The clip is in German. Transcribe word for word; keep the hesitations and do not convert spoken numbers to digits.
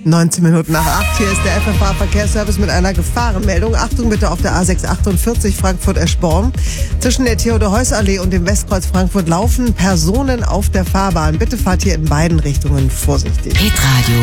neunzehn Minuten nach acht. Hier ist der F F H-Verkehrsservice mit einer Gefahrenmeldung. Achtung bitte auf der A sechs achtundvierzig Frankfurt-Eschborn. Zwischen der Theodor-Heuss-Allee und dem Westkreuz Frankfurt laufen Personen auf der Fahrbahn. Bitte fahrt hier in beiden Richtungen vorsichtig. Hitradio